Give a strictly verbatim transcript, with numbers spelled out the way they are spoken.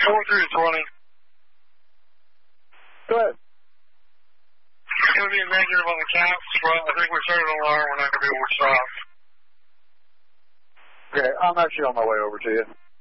four three twenty. Go ahead. It's going to be a negative on the caps, but I think we started an alarm. We're not going to be able to stop. Okay, I'm actually on my way over to you.